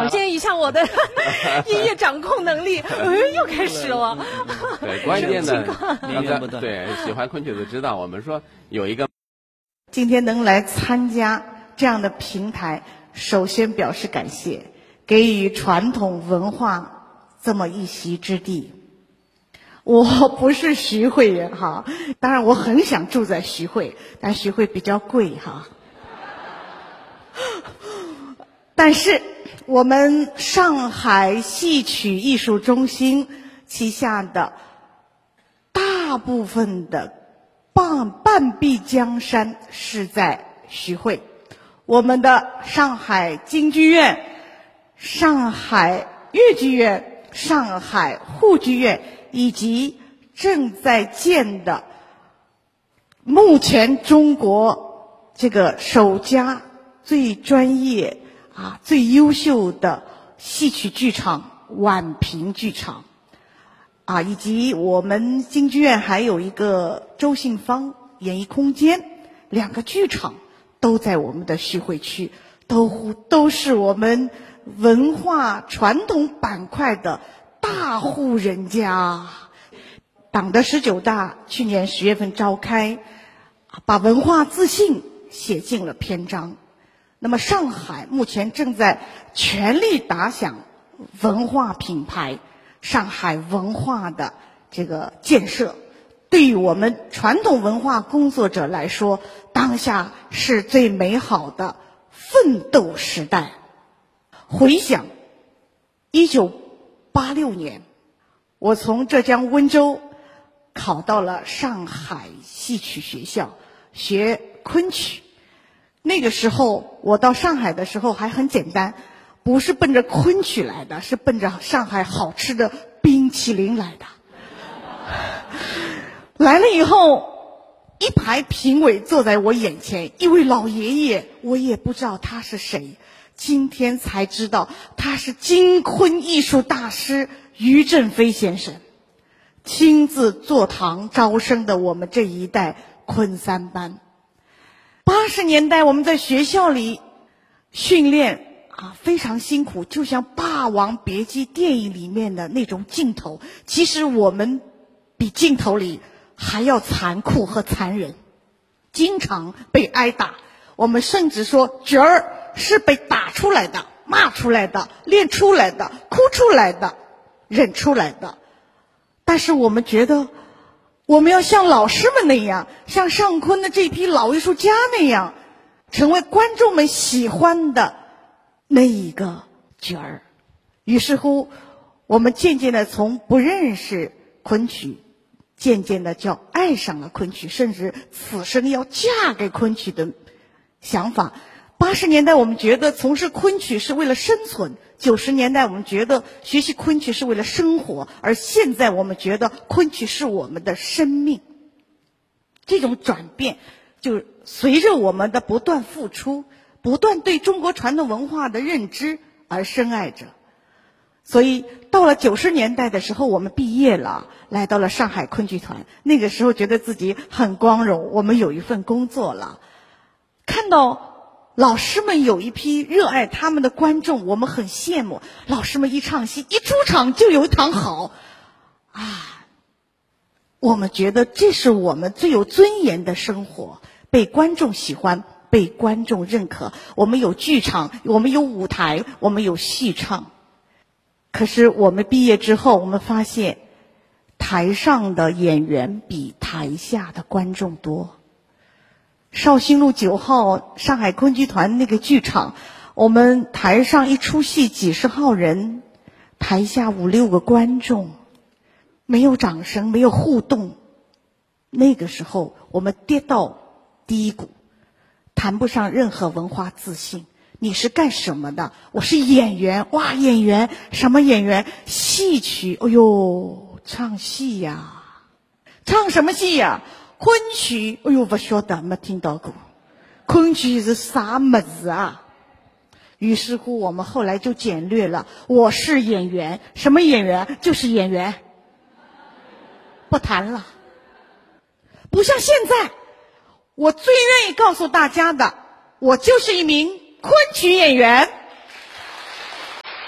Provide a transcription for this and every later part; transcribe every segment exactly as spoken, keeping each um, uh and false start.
表现一下我的音乐掌控能力。哎，又开始了。 对，关键的，刚才对喜欢昆曲的知道，我们说有一个。 今天能来参加这样的平台，首先表示感谢，给予传统文化这么一席之地。我不是徐汇人哈，当然我很想住在徐汇，但徐汇比较贵哈。但是我们上海戏曲艺术中心旗下的大部分的半半壁江山是在徐汇，我们的上海京剧院、上海粤剧院、上海沪剧院以及正在建的目前中国这个首家最专业啊最优秀的戏曲剧场宛平剧场啊，以及我们京剧院还有一个周信芳演艺空间，两个剧场都在我们的徐汇区，都都是我们文化传统板块的大户人家。党的十九大去年十月份召开，把文化自信写进了篇章。那么上海目前正在全力打响文化品牌上海文化的这个建设，对于我们传统文化工作者来说，当下是最美好的奋斗时代。回想一九八六年，我从浙江温州考到了上海戏曲学校学昆曲。那个时候我到上海的时候还很简单，不是奔着昆曲来的，是奔着上海好吃的冰淇淋来的。来了以后，一排评委坐在我眼前，一位老爷爷，我也不知道他是谁，今天才知道他是京昆艺术大师于振飞先生，亲自坐堂招生的我们这一代昆三班。八十年代我们在学校里训练啊，非常辛苦，就像《霸王别姬》电影里面的那种镜头，其实我们比镜头里还要残酷和残忍，经常被挨打。我们甚至说角儿是被打出来的、骂出来的、练出来的、哭出来的、忍出来的。但是我们觉得我们要像老师们那样，像上昆的这批老艺术家那样，成为观众们喜欢的那一个角儿。于是乎我们渐渐的从不认识昆曲，渐渐的就爱上了昆曲，甚至此生要嫁给昆曲的想法。八十年代我们觉得从事昆曲是为了生存，九十年代我们觉得学习昆曲是为了生活，而现在我们觉得昆曲是我们的生命。这种转变就随着我们的不断付出，不断对中国传统文化的认知而深爱着。所以到了九十年代的时候，我们毕业了，来到了上海昆剧团。那个时候觉得自己很光荣，我们有一份工作了。看到老师们有一批热爱他们的观众，我们很羡慕。老师们一唱戏，一出场就有一堂好啊！我们觉得这是我们最有尊严的生活，被观众喜欢，被观众认可。我们有剧场，我们有舞台，我们有戏唱。可是我们毕业之后，我们发现台上的演员比台下的观众多。绍兴路九号上海昆剧团那个剧场，我们台上一出戏几十号人，台下五六个观众，没有掌声，没有互动。那个时候我们跌到低谷，谈不上任何文化自信。你是干什么的？我是演员。哇，演员？什么演员？戏曲。哎呦，唱戏呀！唱什么戏呀？昆曲。哎呦，不晓得，没听到过。昆曲是啥么子啊？于是乎我们后来就简略了，我是演员。什么演员？就是演员，不谈了。不像现在，我最愿意告诉大家的，我就是一名昆曲演员。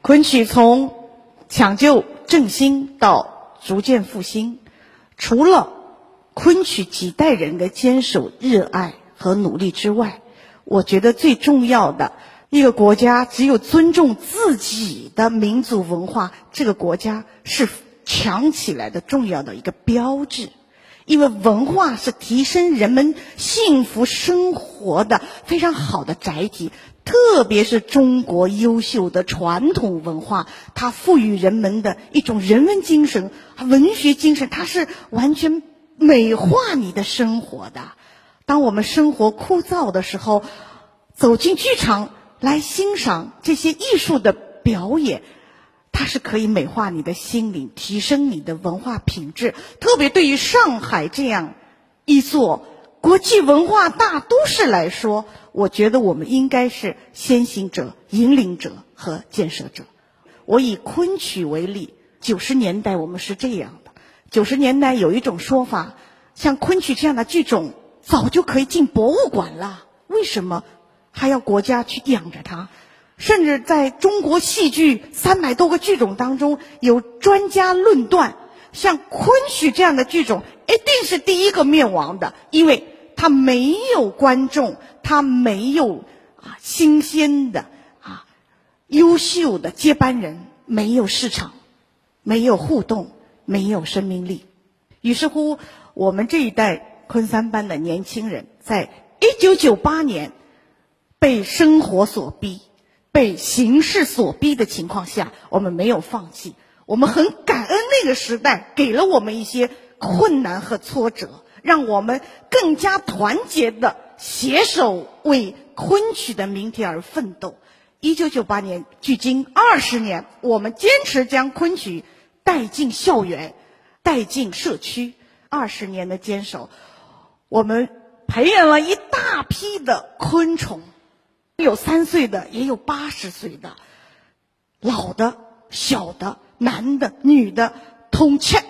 昆曲从抢救振兴到逐渐复兴，除了昆曲几代人的坚守、热爱和努力之外，我觉得最重要的，一个国家只有尊重自己的民族文化，这个国家是强起来的重要的一个标志。因为文化是提升人们幸福生活的非常好的载体，特别是中国优秀的传统文化，它赋予人们的一种人文精神、文学精神，它是完全美化你的生活的。当我们生活枯燥的时候，走进剧场来欣赏这些艺术的表演，它是可以美化你的心灵，提升你的文化品质。特别对于上海这样一座国际文化大都市来说，我觉得我们应该是先行者、引领者和建设者。我以昆曲为例，九十年代我们是这样的。九十年代有一种说法，像昆曲这样的剧种早就可以进博物馆了，为什么还要国家去养着它？甚至在中国戏剧三百多个剧种当中，有专家论断，像昆曲这样的剧种一定是第一个灭亡的，因为它没有观众，它没有啊新鲜的啊优秀的接班人，没有市场，没有互动，没有生命力。于是乎，我们这一代昆三班的年轻人，在一九九八年被生活所逼，被形势所逼的情况下，我们没有放弃。我们很感恩那个时代给了我们一些困难和挫折，让我们更加团结的携手为昆曲的明天而奋斗。一九九八年距今二十年，我们坚持将昆曲带进校园，带进社区。二十年的坚守，我们培养了一大批的昆虫，有三岁的，也有八十岁的，老的、小的、男的、女的，通吃。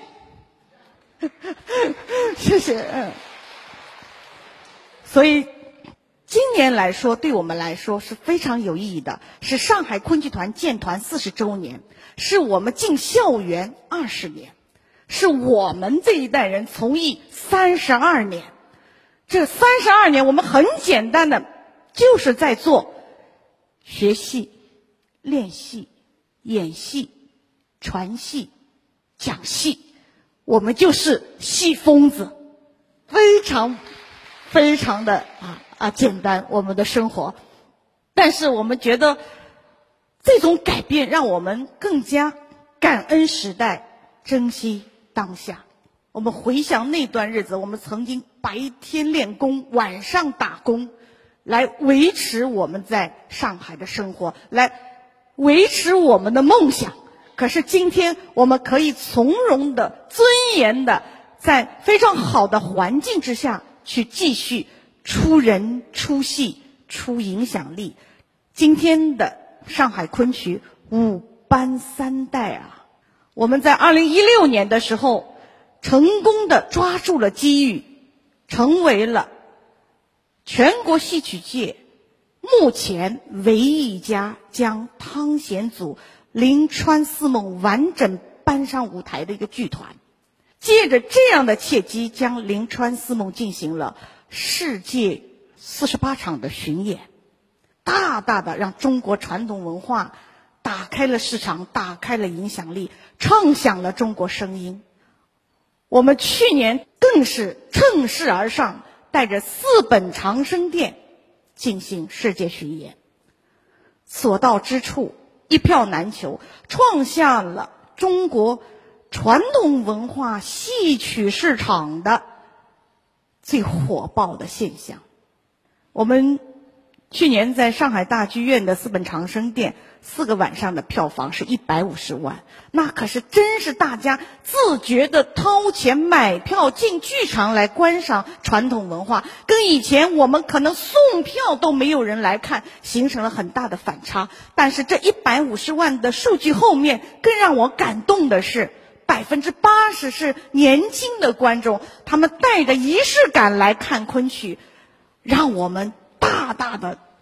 谢谢。嗯。所以今年来说，对我们来说是非常有意义的，是上海昆剧团建团四十周年，是我们进校园二十年，是我们这一代人从艺三十二年。这三十二年，我们很简单的就是在做学戏、练戏、演戏、传戏、讲戏，我们就是戏疯子，非常非常的啊啊简单我们的生活。但是我们觉得这种改变让我们更加感恩时代，珍惜当下。我们回想那段日子，我们曾经白天练功，晚上打工，来维持我们在上海的生活，来维持我们的梦想。可是今天我们可以从容的、尊严的，在非常好的环境之下去继续出人、出戏、出影响力。今天的上海昆曲五班三代啊，我们在二零一六年的时候成功的抓住了机遇，成为了全国戏曲界目前唯一一家将汤显祖、临川四梦完整搬上舞台的一个剧团。借着这样的契机，将临川四梦进行了世界四十八场的巡演，大大的让中国传统文化打开了市场，打开了影响力，唱响了中国声音。我们去年更是趁势而上，带着四本长生殿进行世界巡演，所到之处一票难求，创下了中国传统文化戏曲市场的最火爆的现象。我们去年在上海大剧院的四本长生殿四个晚上的票房是一百五十万，那可是真是大家自觉的掏钱买票进剧场来观赏传统文化，跟以前我们可能送票都没有人来看形成了很大的反差。但是这一百五十万的数据后面更让我感动的是，百分之八十是年轻的观众，他们带着仪式感来看昆曲，让我们大大的